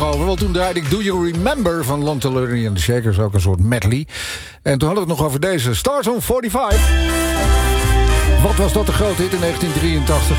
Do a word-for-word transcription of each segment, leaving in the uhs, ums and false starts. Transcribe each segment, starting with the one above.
nog over. Want toen draaide ik Do You Remember van Long Talley and the Shakers. Ook een soort medley. En toen hadden we het nog over deze. Stars on vijfenveertig. Wat was dat een grote hit in negentien drieëntachtig.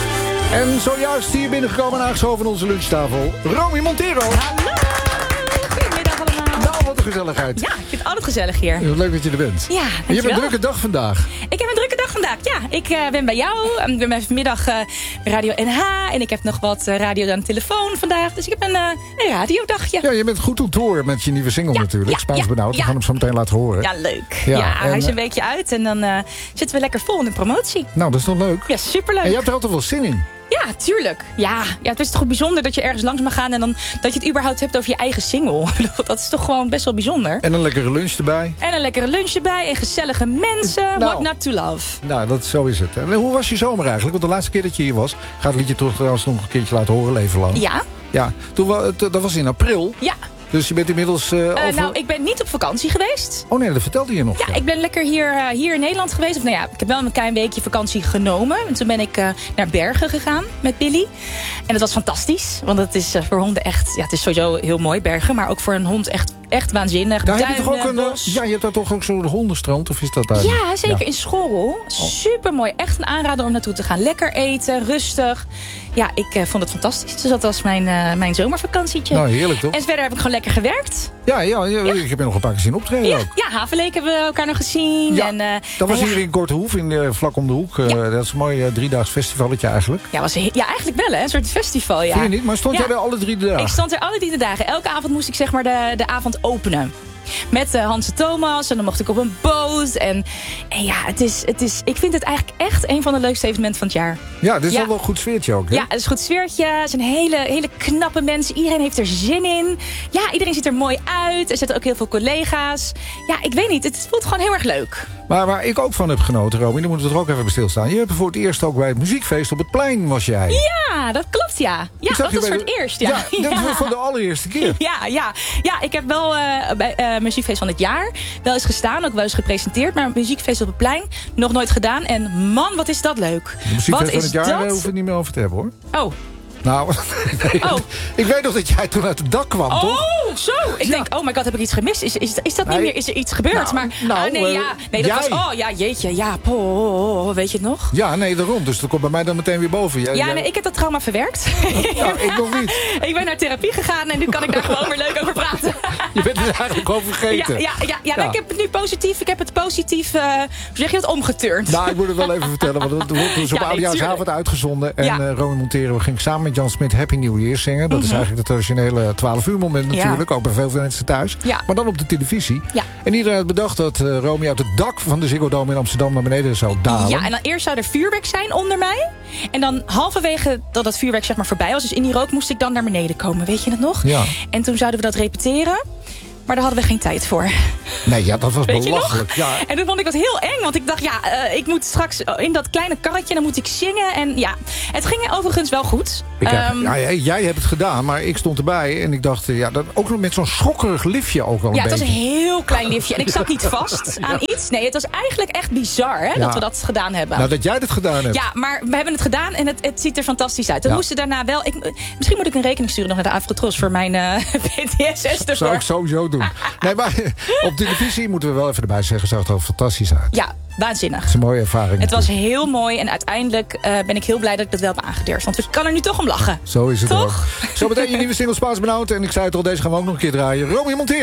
En zojuist hier binnengekomen en aangeschoven aan onze lunchtafel. Romy Montero. Hallo. Goedemiddag allemaal. Nou, wat een gezelligheid. Ja, ik vind het altijd gezellig hier. Leuk dat je er bent. Ja, je hebt een drukke dag vandaag. Ik heb een drukke dag vandaag, ja. Ik uh, ben bij jou. Ik ben vanmiddag uh, Radio N H. En ik heb nog wat uh, radio aan de telefoon vandaag. Dus ik heb een, uh, een radiodagje. Ja, je bent goed op het horen met je nieuwe single ja, natuurlijk. Ja, Spaans ja, benauwd. We ja. gaan hem zo meteen laten horen. Ja, leuk. Ja, Ja, en, hij is een weekje uit. En dan uh, zitten we lekker vol in de promotie. Nou, dat is toch leuk? Ja, superleuk. En je hebt er altijd wel zin in. Ja, tuurlijk. Ja, ja, het is toch bijzonder dat je ergens langs mag gaan... en dan dat je het überhaupt hebt over je eigen single. Dat is toch gewoon best wel bijzonder. En een lekkere lunch erbij. En een lekkere lunch erbij en gezellige mensen. Nou. What not to love. Nou, dat, zo is het. En hoe was je zomer eigenlijk? Want de laatste keer dat je hier was... Ga het liedje toch trouwens nog een keertje laten horen, leven lang. Ja. Ja, toen, wa- het- dat was in april. Ja. Dus je bent inmiddels... Uh, Uh, over... Nou, ik ben niet op vakantie geweest. Oh nee, dat vertelde je nog. Ja, ik ben lekker hier, uh, hier in Nederland geweest. Of nou ja, ik heb wel een klein weekje vakantie genomen. En toen ben ik uh, naar Bergen gegaan met Billy. En dat was fantastisch. Want het is uh, voor honden echt... Ja, het is sowieso heel mooi, Bergen. Maar ook voor een hond echt, echt waanzinnig. Daar Duinen, heb je toch ook een, uh, bos. ja, je hebt daar toch ook zo'n hondenstrand? Of is dat daar? Ja, zeker. Ja. In Schorrel. Super mooi. Echt een aanrader om naartoe te gaan. Lekker eten, rustig. Ja, ik uh, vond het fantastisch. Dus dat was mijn, uh, mijn zomervakantietje. Nou, heerlijk toch? En verder heb ik gewoon lekker gewerkt. Ja, ja, ja, Ja. ik heb je nog een paar keer zien optreden Ja, ook. ja, Havenleek hebben we elkaar nog gezien. Ja, en, uh, dat was nou ja, hier in Kortehoef, in, uh, vlak om de hoek. Uh, Ja. Dat is een mooi uh, driedaags festivalletje eigenlijk. Ja, was he- ja, eigenlijk wel, hè? Een soort festival, ja. Vind je niet? Maar stond Ja. jij er alle drie de dagen? Ik stond er alle drie de dagen. Elke avond moest ik zeg maar de, de avond openen. Met uh, Hans en Thomas. En dan mocht ik op een boot. En, en ja, het is, het is, ik vind het eigenlijk echt een van de leukste evenementen van het jaar. Ja, dit is Ja. wel een goed sfeertje ook, hè? Ja, het is een goed sfeertje. Het zijn hele, hele knappe mensen. Iedereen heeft er zin in. Ja, iedereen ziet er mooi uit. Er zitten ook heel veel collega's. Ja, ik weet niet. Het voelt gewoon heel erg leuk. Maar waar ik ook van heb genoten, Romy, dan moeten we er ook even bij stilstaan. Je hebt voor het eerst ook bij het muziekfeest op het plein, was jij. Ja, dat klopt, ja. Ja, Ik zag dat je is bij voor de- het eerst, ja. Ja, dat was voor de allereerste keer. Ja, ja, ja, ik heb wel uh, bij uh, Muziekfeest van het jaar wel eens gestaan, ook wel eens gepresenteerd. Maar Muziekfeest op het plein nog nooit gedaan. En man, wat is dat leuk. De Wat muziekfeest van is het jaar, daar dat? hoeven we het niet meer over te hebben, hoor. Oh, Nou, nee, Oh. ik weet nog dat jij toen uit het dak kwam, toch? oh, zo. Ik Ja. denk, oh my god, heb ik iets gemist? Is, is, is dat niet Nee. meer? Is er iets gebeurd? Nou, maar, nou, oh nee, eh, ja. Nee, dat jij. was, oh ja, jeetje, ja, po, weet je het nog? Ja, nee, daarom. Dus dat komt bij mij dan meteen weer boven. Jij, Ja, jij- nee, ik heb dat trauma verwerkt. Ja, ik nog niet. Ik ben naar therapie gegaan en nu kan ik daar gewoon weer leuk over praten. Je bent het eigenlijk over vergeten. Ja, ja, ja, ja, Ja. Nou, ik heb het nu positief. Ik heb het positief, uh, hoe zeg je dat, omgeturnd. Nou, ik moet het wel even vertellen, want het wordt dus op Ja, nee, oudejaarsavond tuurlijk. uitgezonden. En Ja. uh, Romy Montero ging samen met Jan Smit Happy New Year zingen. Dat is eigenlijk het traditionele twaalf uur moment natuurlijk. Ook bij veel mensen thuis. Ja. Maar dan op de televisie. Ja. En iedereen had bedacht dat uh, Romy uit het dak van de Ziggo Dome in Amsterdam naar beneden zou dalen. Ja, en dan eerst zou er vuurwerk zijn onder mij. En dan halverwege dat dat vuurwerk zeg maar voorbij was. Dus in die rook moest ik dan naar beneden komen. Weet je het nog? Ja. En toen zouden we dat repeteren. Maar daar hadden we geen tijd voor. Nee, ja, dat was Weet je belachelijk. nog? Ja. En toen vond ik dat heel eng. Want ik dacht, ja, uh, ik moet straks in dat kleine karretje. Dan moet ik zingen. En ja, het ging overigens wel goed. Ik heb, Um, ja, jij, jij hebt het gedaan, maar ik stond erbij en ik dacht, uh, ja, dat, ook nog met zo'n schokkerig liftje ook al een Ja, het beetje. was een heel klein liftje. En ik zat niet vast aan iets. Nee, het was eigenlijk echt bizar hè, Ja. dat we dat gedaan hebben. Nou, dat jij dat gedaan hebt. Ja, maar we hebben het gedaan en het, het ziet er fantastisch uit. We Ja. moesten daarna wel... Ik, misschien moet ik een rekening sturen nog naar de Afrotros voor mijn uh, P T S S ervoor. Zou ik sowieso doen. Nee, maar op televisie moeten we wel even erbij zeggen, zag het er fantastisch uit. Ja, waanzinnig. Dat is een mooie ervaring. Het was heel mooi en uiteindelijk uh, ben ik heel blij dat ik dat wel heb aangedurfd. Want ik kan er nu toch om lachen. Zo is het Toch? ook. Zometeen je nieuwe single Spaans benauwd. En ik zei het al, deze gaan we ook nog een keer draaien. Romy Montero.